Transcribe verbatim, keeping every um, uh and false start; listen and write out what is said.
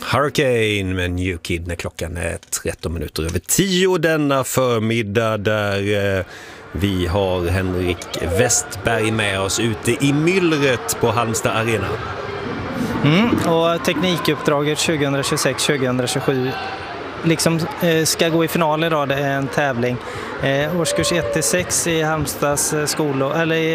Hurricane med New Kid när klockan är tretton minuter över tio denna förmiddag där eh, vi har Henrik Westberg med oss ute i myllret på Halmstad Arena. Mm, och teknikuppdraget tjugohundratjugosex tjugohundratjugosju liksom eh, ska gå i final idag. Det är en tävling. Eh, årskurs ett till sex i Halmstads skolor, eller i